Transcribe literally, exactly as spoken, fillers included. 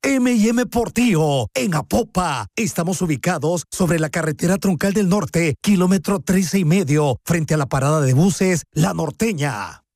eme y eme Portillo, en Apopa. Estamos ubicados sobre la carretera troncal del norte, kilómetro trece y medio, frente a la parada de buses La Norteña.